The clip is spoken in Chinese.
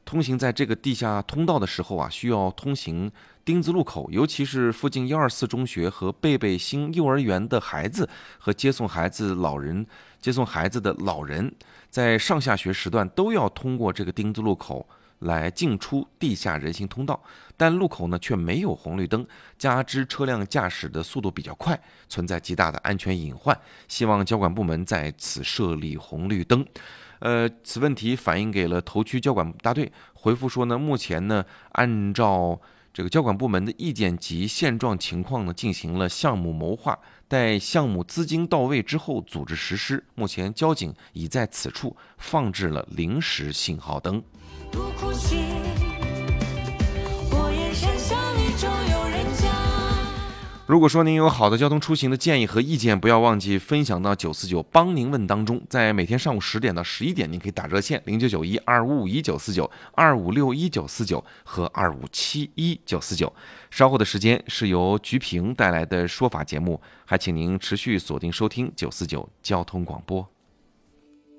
通行在这个地下通道的时候啊，需要通行丁字路口，尤其是附近124中学和贝贝新幼儿园的孩子和接送孩子的老人，在上下学时段都要通过这个丁字路口来进出地下人行通道，但路口呢却没有红绿灯，加之车辆驾驶的速度比较快，存在极大的安全隐患。希望交管部门在此设立红绿灯。此问题反映给了头区交管大队，回复说呢，目前呢按照这个交管部门的意见及现状情况呢，进行了项目谋划，待项目资金到位之后组织实施。目前交警已在此处放置了临时信号灯。如果说您有好的交通出行的建议和意见，不要忘记分享到949帮您问当中。在每天上午10点到11点，您可以打热线099125594925614949和25719949。稍后的时间是由菊萍带来的说法节目，还请您持续锁定收听949交通广播。